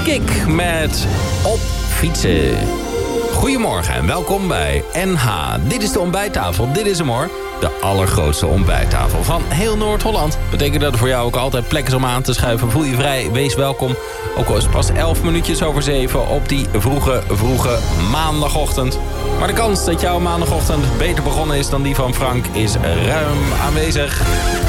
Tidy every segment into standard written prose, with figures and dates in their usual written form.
Kik met Op Fietsen. Goedemorgen en welkom bij NH. Dit is de ontbijttafel, dit is hem hoor. De allergrootste ontbijttafel van heel Noord-Holland. Betekent dat er voor jou ook altijd plek is om aan te schuiven. Voel je vrij, wees welkom. Ook al is het pas 11 minuutjes over 7 op die vroege maandagochtend. Maar de kans dat jouw maandagochtend beter begonnen is dan die van Frank is ruim aanwezig.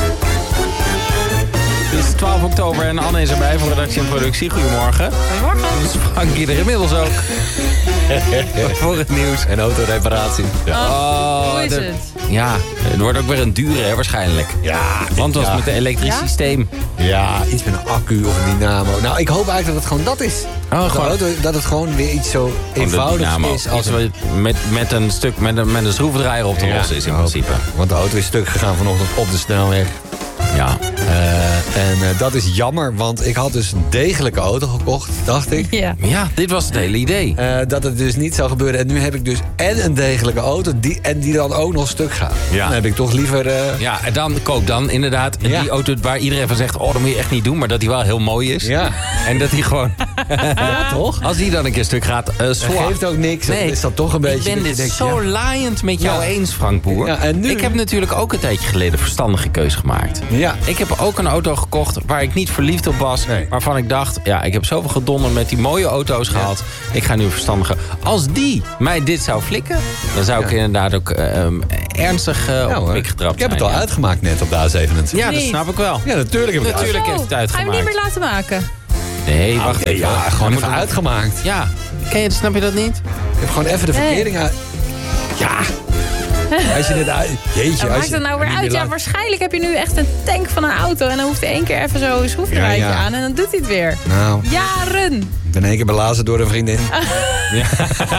Het is 12 oktober en Anne is erbij voor redactie en productie. Goedemorgen. Goedemorgen. Dus Frankie er inmiddels ook. Voor het nieuws. En autoreparatie. Ja. Hoe is het? Ja, het wordt ook weer een dure hè, waarschijnlijk. Ja, Want het was met een elektrisch systeem. Ja, iets met een accu of een dynamo. Nou, ik hoop eigenlijk dat het gewoon dat is. Dat het gewoon weer iets zo eenvoudigs is. Als met een schroevendraaier op te lossen is in principe. Want de auto is stuk gegaan vanochtend op de snelweg. Ja. En dat is jammer, want ik had dus een degelijke auto gekocht, dacht ik. Ja, dit was het hele idee. Dat het dus niet zou gebeuren. En nu heb ik dus en een degelijke auto die dan ook nog stuk gaat. Ja. Dan heb ik toch liever... Ja, en dan koop dan inderdaad die auto waar iedereen van zegt... oh, dat moet je echt niet doen, maar dat die wel heel mooi is. Ja. En dat die gewoon... Ja, toch? Als die dan een keer stuk gaat, Dat geeft ook niks. Nee. Dan is dat toch een beetje... Ik ben dit zo laaiend met jou eens, Frank Boer. Ja, en nu... Ik heb natuurlijk ook een tijdje geleden verstandige keus gemaakt. Ja. Ik heb ook een auto gekocht waar ik niet verliefd op was. Nee. Waarvan ik dacht, ja, ik heb zoveel gedonder met die mooie auto's gehad. Ik ga nu een verstandige... Als die mij dit zou flikken, dan zou ik inderdaad ook ernstig op de pik getrapt zijn. Ik heb het al uitgemaakt net op de A27. Ja, dat snap ik wel. Ja, natuurlijk heb ik het Natuurlijk heeft het uitgemaakt. Ga je hem niet meer laten maken? Nee, wacht even. Ja, gewoon even uitgemaakt. Ja, snap je dat niet? Ik heb gewoon even de verkering uit... Ja. Als je dit uit... Jeetje. Maakt het nou weer uit? Ja, waarschijnlijk heb je nu echt een tank van een auto... en dan hoeft hij 1 keer even zo een schroefdraaitje aan... en dan doet hij het weer. Nou, Jaren. ik ben 1 keer belazen door een vriendin.